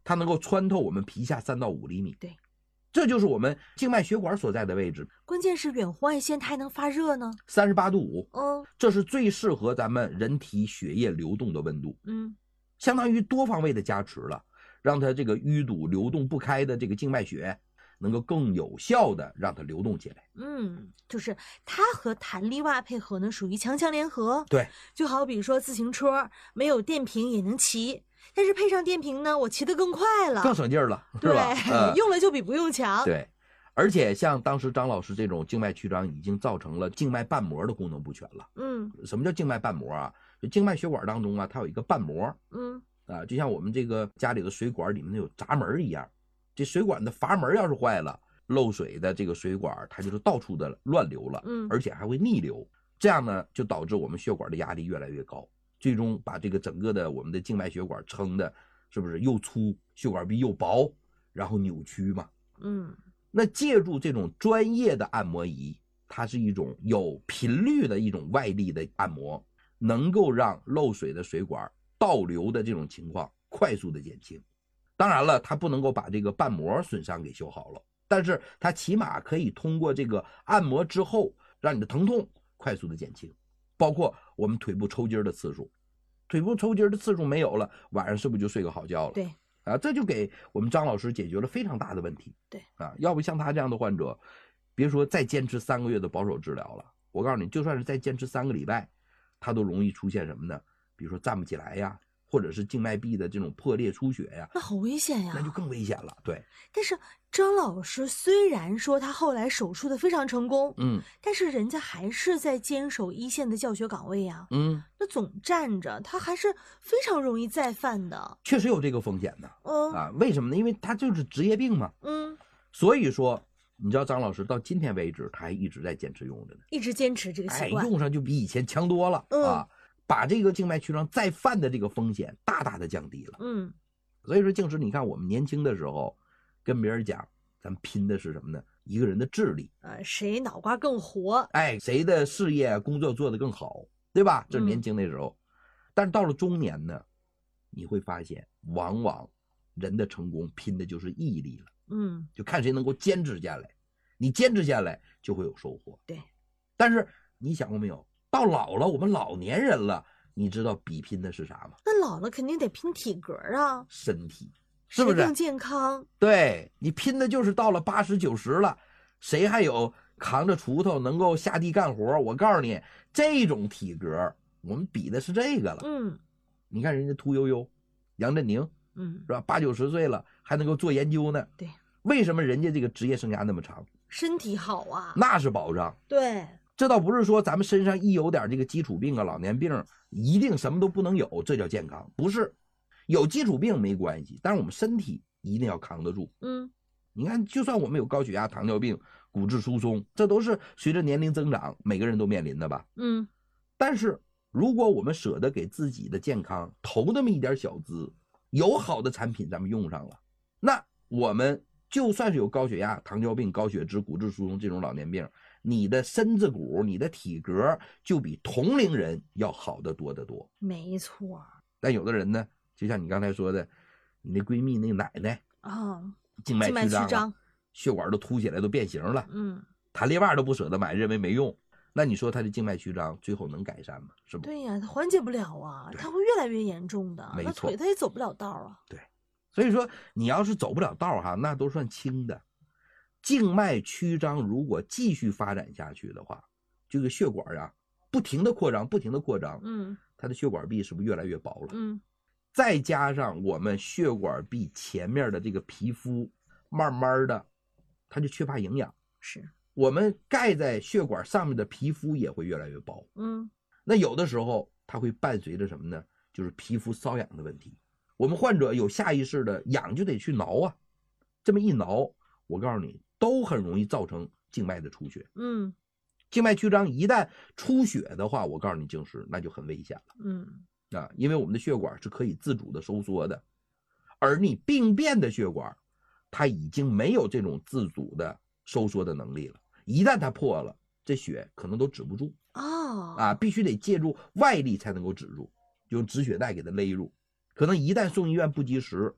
它能够穿透我们皮下3到5厘米。 对， 这就是我们静脉血管所在的位置。 关键是远红外线它还能发热呢。 38度5，这是最适合咱们人体血液流动的温度。相当于多方位的加持了，让它这个淤堵流动不开的这个静脉血能够更有效的让它流动起来。 就是它和弹力袜配合呢，属于强强联合。 对， 就好比说自行车没有电瓶也能骑，但是配上电瓶呢，我骑得更快了， 更省劲儿了，是对吧？ 用了就比不用强。 对，而且像当时张老师这种静脉曲张已经造成了静脉瓣膜的功能不全了。什么叫静脉瓣膜啊？就静脉血管当中啊，它有一个瓣膜。就像我们这个家里的水管里面有闸门一样，这水管的阀门要是坏了，漏水的这个水管它就是到处的乱流了，而且还会逆流，这样呢就导致我们血管的压力越来越高，最终把这个整个的我们的静脉血管撑的是不是又粗，血管壁又薄，然后扭曲嘛。那借助这种专业的按摩仪，它是一种有频率的一种外力的按摩，能够让漏水的水管倒流的这种情况快速的减轻。当然了，它不能够把这个瓣膜损伤给修好了，但是它起码可以通过这个按摩之后，让你的疼痛快速的减轻。包括我们腿部抽筋的次数，腿部抽筋的次数没有了，晚上是不是就睡个好觉了？ 对这就给我们张老师解决了非常大的问题。 对要不像他这样的患者，别说再坚持3个月的保守治疗了，我告诉你，就算是再坚持3个礼拜，他都容易出现什么呢？比如说站不起来呀，或者是静脉壁的这种破裂出血呀， 那好危险呀， 那就更危险了。对， 但是张老师虽然说他后来手术的非常成功，但是人家还是在坚守一线的教学岗位呀，那总站着，他还是非常容易再犯的。 确实有这个风险的，为什么呢？因为他就是职业病嘛，所以说你知道张老师到今天为止，他还一直在坚持用着呢， 一直坚持这个习惯， 用上就比以前强多了把这个静脉曲张再犯的这个风险大大的降低了。所以说静师，你看我们年轻的时候跟别人讲，咱们拼的是什么呢？一个人的智力， 谁脑瓜更活， 谁的事业工作做得更好，对吧？这是年轻的时候。但是到了中年呢，你会发现往往人的成功拼的就是毅力了。就看谁能够坚持下来，你坚持下来就会有收获。 对， 但是你想过没有，到老了，我们老年人了，你知道比拼的是啥吗？ 那老了肯定得拼体格啊， 身体，是不是更健康？ 对，你拼的就是到了80、90了，谁还有扛着锄头能够下地干活？我告诉你，这种体格我们比的是这个了。你看人家屠呦呦、杨振宁，是吧？80、90岁了还能够做研究呢。 对， 为什么人家这个职业生涯那么长？ 身体好啊， 那是保障。 对， 这倒不是说咱们身上一有点这个基础病啊、老年病，一定什么都不能有，这叫健康。不是，有基础病没关系，但是我们身体一定要扛得住。你看，就算我们有高血压、糖尿病、骨质疏松，这都是随着年龄增长每个人都面临的吧。但是如果我们舍得给自己的健康投那么一点小资，有好的产品咱们用上了，那我们就算是有高血压、糖尿病、高血脂、骨质疏松这种老年病，你的身子骨、你的体格就比同龄人要好得多得多。 没错。 但有的人呢，就像你刚才说的，你那闺蜜那奶奶静脉曲张，血管都凸起来，都变形了，弹力袜都不舍得买，认为没用。那你说他的静脉曲张最后能改善吗？是不？ 对呀，他缓解不了啊，他会越来越严重的。 没错， 那腿他也走不了道啊。 对，所以说你要是走不了道那都算轻的。静脉曲张如果继续发展下去的话，这个血管不停的扩张，不停的扩张，它的血管壁是不是越来越薄了？再加上我们血管壁前面的这个皮肤，慢慢的，它就缺乏营养。 是。 我们盖在血管上面的皮肤也会越来越薄。那有的时候它会伴随着什么呢？就是皮肤瘙痒的问题。我们患者有下意识的痒就得去挠啊，这么一挠，我告诉你，都很容易造成静脉的出血。静脉曲张一旦出血的话，我告诉你静师，那就很危险了。因为我们的血管是可以自主的收缩的，而你病变的血管，它已经没有这种自主的收缩的能力了。一旦它破了，这血可能都止不住必须得借助外力才能够止住，用止血带给它勒住。可能一旦送医院不及时，